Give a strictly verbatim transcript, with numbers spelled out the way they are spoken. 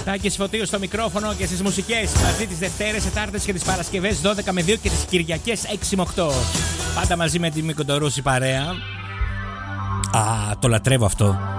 Τάκης Φωτίου στο μικρόφωνο και στις μουσικές. Μαζί τις Δευτέρες, Τετάρτες και τις Παρασκευές δώδεκα με δύο και τις Κυριακές έξι με οκτώ. Πάντα μαζί με τη Μίκο Ντορούση παρέα. Α, το λατρεύω αυτό.